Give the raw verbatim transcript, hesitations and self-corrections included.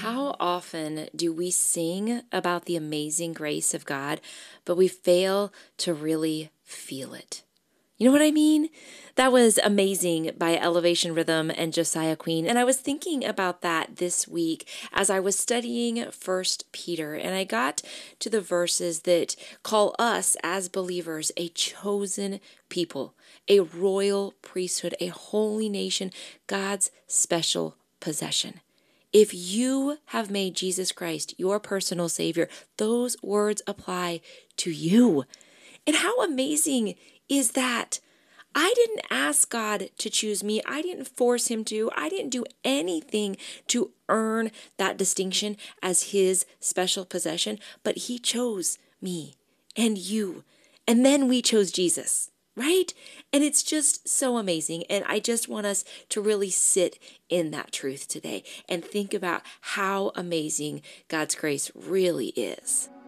How often do we sing about the amazing grace of God, but we fail to really feel it? You know what I mean? That was Amazing by Elevation Rhythm and Josiah Queen. And I was thinking about that this week as I was studying First Peter, and I got to the verses that call us as believers a chosen people, a royal priesthood, a holy nation, God's special possession. If you have made Jesus Christ your personal Savior, those words apply to you. And how amazing is that? I didn't ask God to choose me. I didn't force him to. I didn't do anything to earn that distinction as his special possession, but he chose me and you. And then we chose Jesus, right? And it's just so amazing. And I just want us to really sit in that truth today and think about how amazing God's grace really is.